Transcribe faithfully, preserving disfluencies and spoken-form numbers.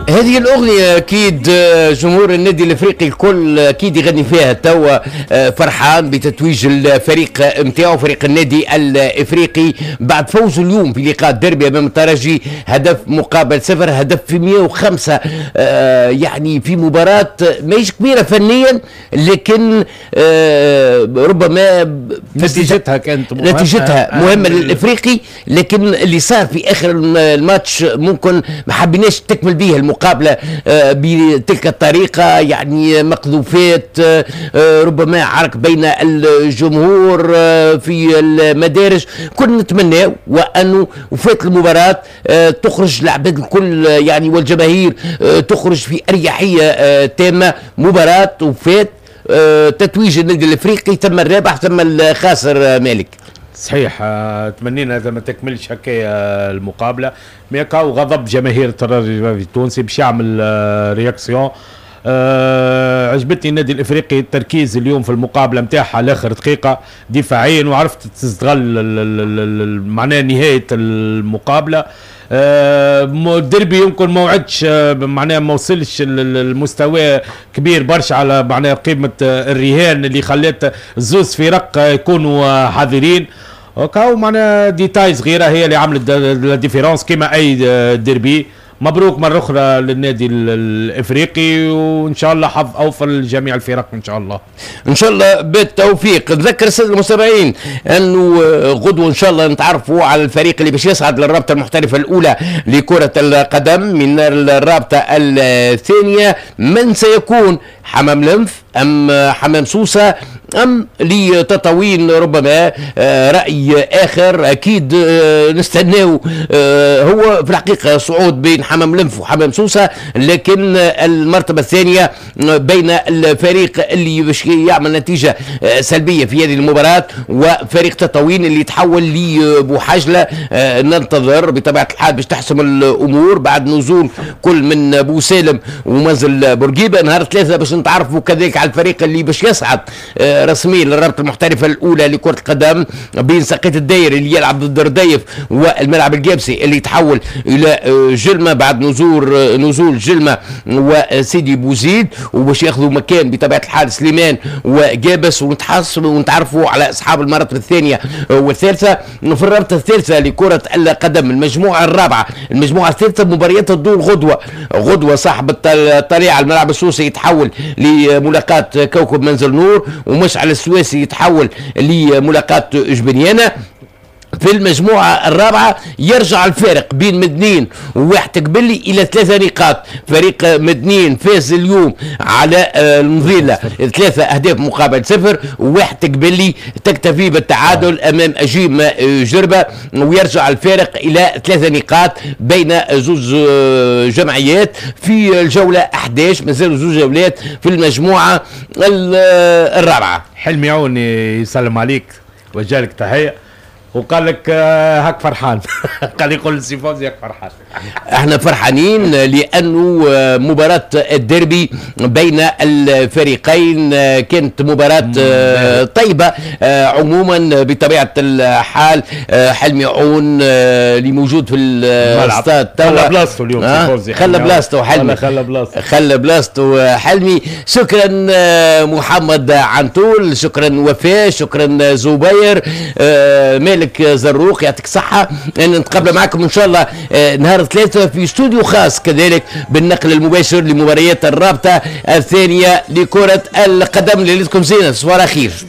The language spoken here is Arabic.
هذه الأغنية أكيد جمهور النادي الأفريقي الكل أكيد يغني فيها توا، فرحان بتتويج الفريق نتاعو فريق النادي الأفريقي بعد فوزه اليوم في لقاء الديربي أمام الترجي هدف مقابل صفر، هدف في مئة وخمسة، يعني في مباراة ماهيش كبيرة فنيا لكن ربما نتيجتها كانت مهمة نتيجتها مهمة للأفريقي، لكن اللي صار في آخر الماتش ممكن ما حبيناش تكمل به المقابلة بتلك الطريقة، يعني مقذوفات، ربما عرك بين الجمهور في المدارج. كنا نتمنى وأنه وفات المباراة تخرج العباد الكل يعني والجماهير تخرج في أريحية تامة. مباراة وفات تتويج النادي الأفريقي، ثم الرابح ثم الخاسر. مالك صحيح، تمنينا اذا ما تكملش هكايا المقابله، مي كاو غضب جماهير الترجي التونسي باش يعمل رياكسيون. أه عجبتني النادي الافريقي التركيز اليوم في المقابله نتاعها لاخر دقيقه دفاعيا، وعرفت تستغل معناها نهايه المقابله. الديربي أه يمكن ما وعدش معناها ما وصلش المستوى كبير برشا على معناها قيمه الرهان اللي خلات زوز فرق يكونوا حاضرين. كاو معناها ديتاي صغيره هي اللي عملت لا ديفيرونس كما اي ديربي. مبروك مرة أخرى للنادي الإفريقي، وإن شاء الله حظ أوفر لجميع الفرق إن شاء الله. إن شاء الله بالتوفيق. نذكر السادة المستمعين أنه غدوة إن شاء الله نتعرفوا على الفريق اللي باش يصعد للرابطة المحترفة الأولى لكرة القدم من الرابطة الثانية. من سيكون؟ حمام لنف أم حمام سوسة أم لتطاوين؟ ربما رأي آخر أكيد نستناه. هو في الحقيقة صعود بين حمام لنف وحمام سوسة، لكن المرتبة الثانية بين الفريق اللي باش يعمل نتيجة سلبية في هذه المباراة وفريق تطاوين اللي تحول لبوحجلة. ننتظر بطبيعة الحال باش تحسم الأمور بعد نزول كل من بوسالم ومنزل بورقيبة نهار ثلاثة باش نتعرفوا كذلك على الفريق اللي باش يصعد رسميا للرابطة المحترفة الأولى لكرة القدم بين ساقية الداير اللي يلعب ضد الردايف والملعب الجابسي اللي يتحول إلى جلمة بعد نزول نزول جلمة وسيدي بوزيد، وباش ياخذوا مكان بطبيعة الحال سليمان وجابس. ونتحاسبوا ونتعرفوا على أصحاب المرتبة الثانية والثالثة. في الرابطة الثالثة لكرة القدم المجموعة الرابعة المجموعة الثالثة مباريات الدور غدوة غدوة صاحب الطليعة الملعب السوسي يتحول لملاقاة كوكب منزل نور، ومشعل السويسي يتحول لملاقاة جبنيانة. في المجموعة الرابعة يرجع الفارق بين مدنين وواحد تقبلي إلى ثلاثة نقاط. فريق مدنين فاز اليوم على المظلة ثلاثة أهداف مقابل صفر، وواحد تقبلي تكتفي بالتعادل أمام أجيم جربة، ويرجع الفارق إلى ثلاثة نقاط بين زوج جمعيات في الجولة أحد عشر. مازالوا زوج جولات في المجموعة الرابعة. حلمي عون يسلم عليك وجالك تحية وقال لك هاك فرحان. قال يقول سي فوزي هاك فرحان. احنا فرحانين لانه مباراة الديربي بين الفريقين كانت مباراة طيبة عموما بطبيعة الحال. حلمي عون اللي موجود في الاستاد خلى بلاصته اليوم سي فوزي، خلى بلاصته حلمي خلى بلاصته خلى بلاصته حلمي. شكرا محمد عنتول، شكرا وفاء، شكرا زبير، مالك زروق، يعطيك صحة. ان نتقابل معكم ان شاء الله نهار ثلاثة في استوديو خاص كذلك بالنقل المباشر لمباريات الرابطة الثانية لكرة القدم. ليلتكم زينة، صباح خير.